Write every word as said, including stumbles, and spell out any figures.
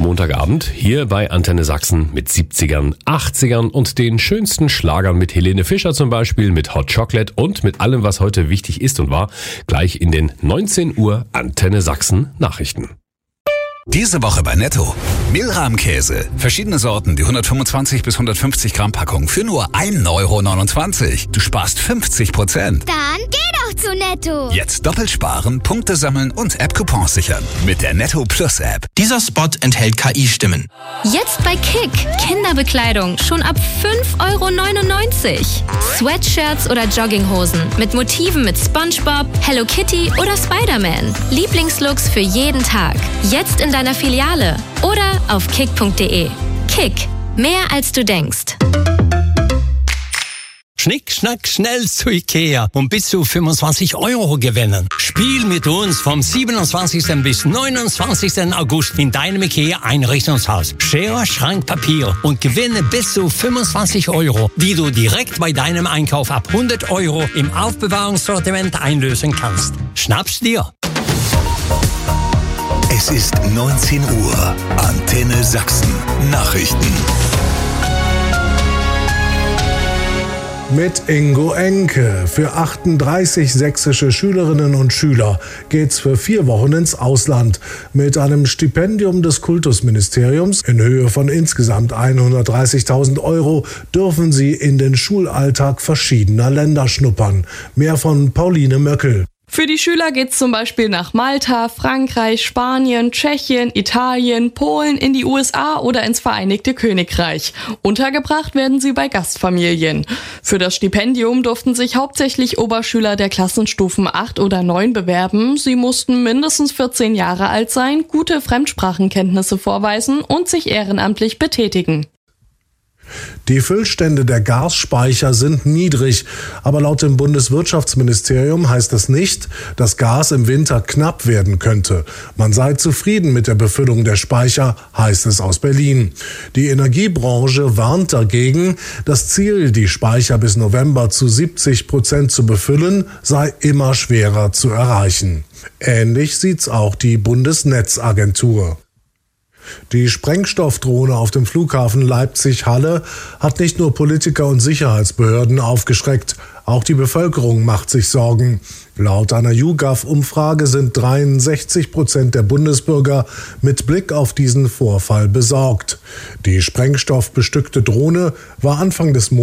Montagabend hier bei Antenne Sachsen mit siebzigern, achtzigern und den schönsten Schlagern mit Helene Fischer zum Beispiel, mit Hot Chocolate und mit allem, was heute wichtig ist und war, gleich in den neunzehn Uhr Antenne Sachsen Nachrichten. Diese Woche bei Netto. Mehlrahmkäse. Verschiedene Sorten, die hundertfünfundzwanzig bis hundertfünfzig Gramm Packung für nur ein Euro neunundzwanzig. Du sparst fünfzig Prozent. Dann geh doch zu Netto. Jetzt doppelt sparen, Punkte sammeln und App-Coupons sichern. Mit der Netto Plus App. Dieser Spot enthält K I-Stimmen. Jetzt bei Kick. Kinderbekleidung schon ab fünf Euro neunundneunzig. Sweatshirts oder Jogginghosen mit Motiven mit SpongeBob, Hello Kitty oder Spider-Man. Lieblingslooks für jeden Tag. Jetzt in deiner Filiale oder auf kick punkt de. Kick. Mehr als du denkst. Schnick, schnack, schnell zu Ikea und bis zu fünfundzwanzig Euro gewinnen. Spiel mit uns vom siebenundzwanzigsten bis neunundzwanzigsten August in deinem Ikea-Einrichtungshaus. Schere, Schrank, Papier und gewinne bis zu fünfundzwanzig Euro, die du direkt bei deinem Einkauf ab hundert Euro im Aufbewahrungssortiment einlösen kannst. Schnapp's dir! Es ist neunzehn Uhr. Antenne Sachsen Nachrichten. Mit Ingo Enke. Für achtunddreißig sächsische Schülerinnen und Schüler geht's für vier Wochen ins Ausland. Mit einem Stipendium des Kultusministeriums in Höhe von insgesamt hundertdreißigtausend Euro dürfen sie in den Schulalltag verschiedener Länder schnuppern. Mehr von Pauline Möckel. Für die Schüler geht's zum Beispiel nach Malta, Frankreich, Spanien, Tschechien, Italien, Polen, in die U S A oder ins Vereinigte Königreich. Untergebracht werden sie bei Gastfamilien. Für das Stipendium durften sich hauptsächlich Oberschüler der Klassenstufen acht oder neun bewerben. Sie mussten mindestens vierzehn Jahre alt sein, gute Fremdsprachenkenntnisse vorweisen und sich ehrenamtlich betätigen. Die Füllstände der Gasspeicher sind niedrig, aber laut dem Bundeswirtschaftsministerium heißt es nicht, dass Gas im Winter knapp werden könnte. Man sei zufrieden mit der Befüllung der Speicher, heißt es aus Berlin. Die Energiebranche warnt dagegen, das Ziel, die Speicher bis November zu siebzig Prozent zu befüllen, sei immer schwerer zu erreichen. Ähnlich sieht's auch die Bundesnetzagentur. Die Sprengstoffdrohne auf dem Flughafen Leipzig-Halle hat nicht nur Politiker und Sicherheitsbehörden aufgeschreckt, auch die Bevölkerung macht sich Sorgen. Laut einer YouGov-Umfrage sind dreiundsechzig Prozent der Bundesbürger mit Blick auf diesen Vorfall besorgt. Die sprengstoffbestückte Drohne war Anfang des Monats